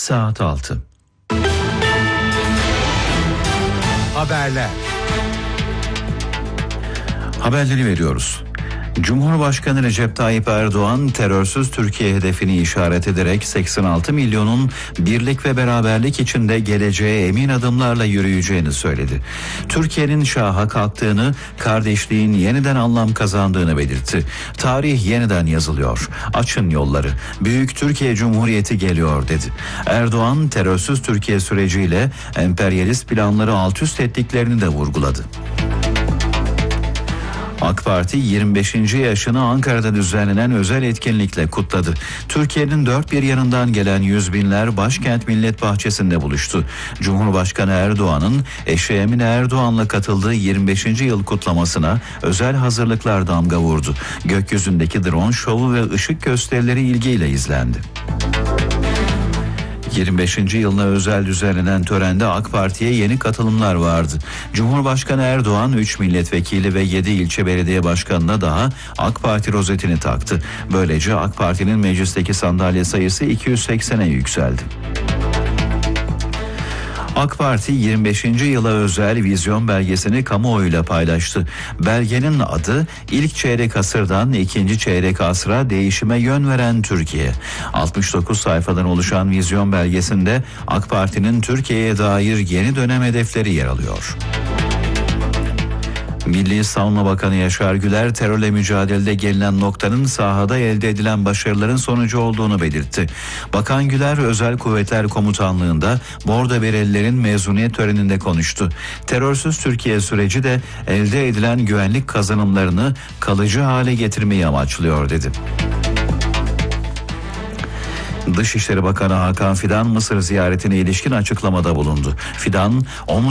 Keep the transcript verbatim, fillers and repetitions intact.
Saat altı. Haberler. Haberleri veriyoruz. Cumhurbaşkanı Recep Tayyip Erdoğan terörsüz Türkiye hedefini işaret ederek seksen altı milyonun birlik ve beraberlik içinde geleceğe emin adımlarla yürüyeceğini söyledi. Türkiye'nin şaha kalktığını, kardeşliğin yeniden anlam kazandığını belirtti. Tarih yeniden yazılıyor. Açın yolları. Büyük Türkiye Cumhuriyeti geliyor dedi. Erdoğan terörsüz Türkiye süreciyle emperyalist planları alt üst ettiklerini de vurguladı. AK Parti yirmi beşinci yaşını Ankara'da düzenlenen özel etkinlikle kutladı. Türkiye'nin dört bir yanından gelen yüz binler başkent Millet Bahçesi'nde buluştu. Cumhurbaşkanı Erdoğan'ın eşi Emine Erdoğan'la katıldığı yirmi beşinci yıl kutlamasına özel hazırlıklar damga vurdu. Gökyüzündeki drone şovu ve ışık gösterileri ilgiyle izlendi. yirmi beşinci yılına özel düzenlenen törende AK Parti'ye yeni katılımlar vardı. Cumhurbaşkanı Erdoğan üç milletvekili ve yedi ilçe belediye başkanına daha AK Parti rozetini taktı. Böylece AK Parti'nin meclisteki sandalye sayısı iki yüz seksene yükseldi. AK Parti yirmi beşinci yıla özel vizyon belgesini kamuoyuyla paylaştı. Belgenin adı ilk çeyrek asırdan ikinci çeyrek asra değişime yön veren Türkiye. altmış dokuz sayfadan oluşan vizyon belgesinde AK Parti'nin Türkiye'ye dair yeni dönem hedefleri yer alıyor. Milli Savunma Bakanı Yaşar Güler terörle mücadelede gelinen noktanın sahada elde edilen başarıların sonucu olduğunu belirtti. Bakan Güler Özel Kuvvetler Komutanlığı'nda Bordo Berelilerin mezuniyet töreninde konuştu. Terörsüz Türkiye süreci de elde edilen güvenlik kazanımlarını kalıcı hale getirmeyi amaçlıyor dedi. Dışişleri Bakanı Hakan Fidan Mısır ziyaretine ilişkin açıklamada bulundu. Fidan, omuz